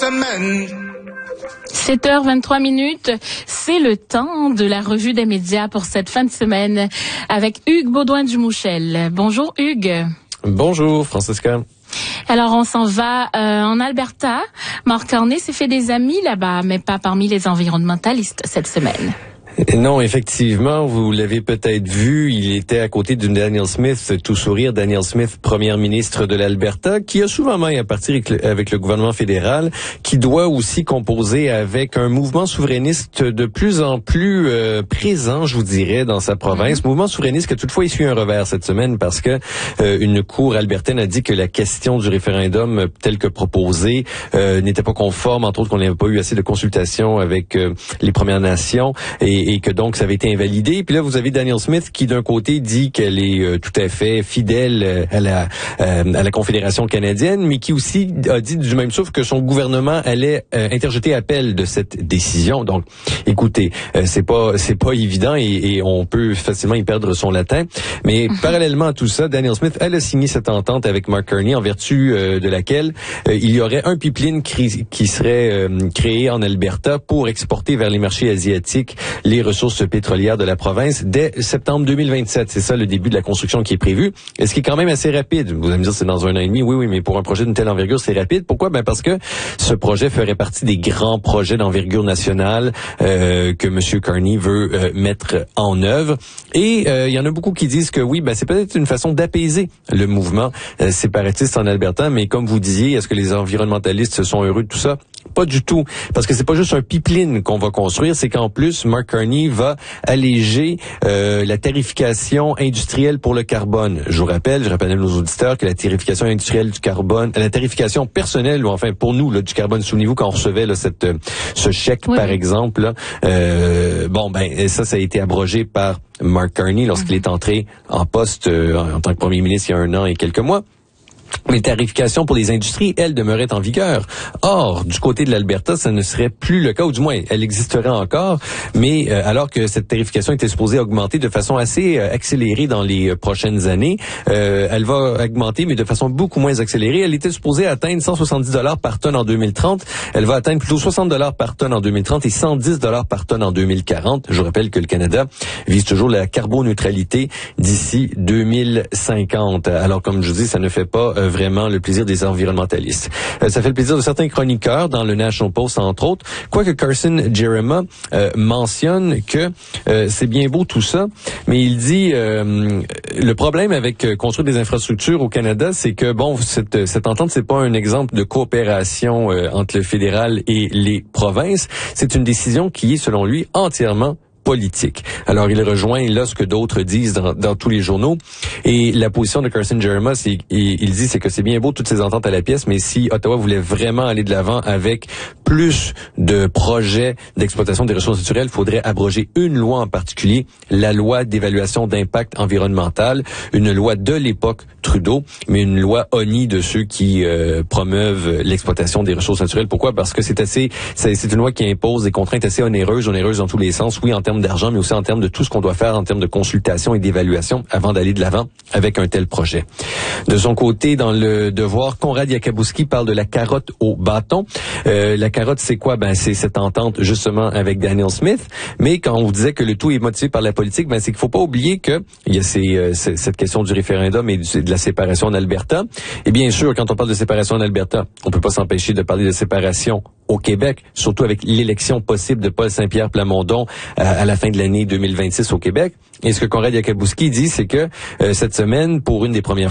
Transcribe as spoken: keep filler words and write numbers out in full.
semaine. sept heures vingt-trois minutes, c'est le temps de la revue des médias pour cette fin de semaine avec Hugues Baudouin-Dumouchel. Bonjour Hugues. Bonjour Francisca. Alors on s'en va euh, en Alberta. Mark Carney s'est fait des amis là-bas, mais pas parmi les environnementalistes cette semaine. Non, effectivement, vous l'avez peut-être vu, il était à côté d'une Danielle Smith, tout sourire, Danielle Smith, première ministre de l'Alberta, qui a souvent maille à partir avec le, avec le gouvernement fédéral, qui doit aussi composer avec un mouvement souverainiste de plus en plus euh, présent, je vous dirais, dans sa province. Mm-hmm. Mouvement souverainiste qui a toutefois essuyé un revers cette semaine parce que euh, une cour albertaine a dit que la question du référendum tel que proposé euh, n'était pas conforme, entre autres qu'on n'avait pas eu assez de consultations avec euh, les Premières Nations et et que donc ça avait été invalidé. Puis là, vous avez Danielle Smith qui, d'un côté, dit qu'elle est euh, tout à fait fidèle euh, à la euh, à la Confédération canadienne, mais qui aussi a dit du même souffle que son gouvernement allait euh, interjeter appel de cette décision. Donc, écoutez, euh, c'est pas c'est pas évident et, et on peut facilement y perdre son latin. Mais mm-hmm. parallèlement à tout ça, Danielle Smith, elle a signé cette entente avec Mark Carney en vertu euh, de laquelle euh, il y aurait un pipeline qui, qui serait euh, créé en Alberta pour exporter vers les marchés asiatiques les ressources pétrolières de la province dès septembre deux mille vingt-sept. C'est ça le début de la construction qui est prévu. Et ce qui est quand même assez rapide. Vous allez me dire c'est dans un an et demi. Oui, oui, mais pour un projet d'une telle envergure, c'est rapide. Pourquoi? Ben parce que ce projet ferait partie des grands projets d'envergure nationale euh, que M. Carney veut euh, mettre en œuvre. Et euh, il y en a beaucoup qui disent que oui, ben c'est peut-être une façon d'apaiser le mouvement euh, séparatiste en Alberta. Mais comme vous disiez, est-ce que les environnementalistes sont heureux de tout ça? Pas du tout. Parce que c'est pas juste un pipeline qu'on va construire, c'est qu'en plus, Mark Carney va alléger euh, la tarification industrielle pour le carbone. Je vous rappelle, je rappelle à nos auditeurs que la tarification industrielle du carbone, la tarification personnelle, ou enfin pour nous, là, du carbone, souvenez-vous quand on recevait là, cette, ce chèque, oui. par exemple, là, euh, bon, ben ça, ça a été abrogé par Mark Carney lorsqu'il mm-hmm. est entré en poste euh, en tant que premier ministre il y a un an et quelques mois. Les tarifications pour les industries, elles, demeuraient en vigueur. Or, du côté de l'Alberta, ça ne serait plus le cas, ou du moins, elle existerait encore, mais euh, alors que cette tarification était supposée augmenter de façon assez euh, accélérée dans les euh, prochaines années, euh, elle va augmenter, mais de façon beaucoup moins accélérée. Elle était supposée atteindre cent soixante-dix dollars par tonne en deux mille trente. Elle va atteindre plutôt soixante dollars par tonne en deux mille trente et cent dix dollars par tonne en deux mille quarante. Je rappelle que le Canada vise toujours la carboneutralité d'ici deux mille cinquante. Alors, comme je vous dis, ça ne fait pas euh, vraiment le plaisir des environnementalistes. Euh, ça fait le plaisir de certains chroniqueurs dans le National Post, entre autres. Quoique Carson Jeremiah euh, mentionne que euh, c'est bien beau tout ça, mais il dit euh, le problème avec euh, construire des infrastructures au Canada, c'est que bon, cette, cette entente, c'est pas un exemple de coopération euh, entre le fédéral et les provinces. C'est une décision qui est, selon lui, entièrement politique. Alors, il rejoint là ce que d'autres disent dans, dans tous les journaux. Et la position de Carson Jeremiah, c'est, il, il dit, c'est que c'est bien beau toutes ces ententes à la pièce, mais si Ottawa voulait vraiment aller de l'avant avec plus de projets d'exploitation des ressources naturelles, il faudrait abroger une loi en particulier, la loi d'évaluation d'impact environnemental, une loi de l'époque Trudeau, mais une loi honnie de ceux qui euh, promeuvent l'exploitation des ressources naturelles. Pourquoi? Parce que c'est assez, c'est, c'est une loi qui impose des contraintes assez onéreuses, onéreuses dans tous les sens, oui, en termes d'argent, mais aussi en termes de tout ce qu'on doit faire en termes de consultation et d'évaluation avant d'aller de l'avant avec un tel projet. De son côté, dans le Devoir, Conrad Yakabouski parle de la carotte au bâton. Euh, la carotte, c'est quoi? Ben, c'est cette entente justement avec Danielle Smith. Mais quand on vous disait que le tout est motivé par la politique, ben, c'est qu'il faut pas oublier que il y a ces, euh, cette question du référendum et de la séparation en Alberta. Et bien sûr, quand on parle de séparation en Alberta, on peut pas s'empêcher de parler de séparation au Québec, surtout avec l'élection possible de Paul Saint-Pierre Plamondon à, à la fin de l'année deux mille vingt-six au Québec. Et ce que Conrad Yakabouski dit, c'est que euh, cette semaine, pour une des premières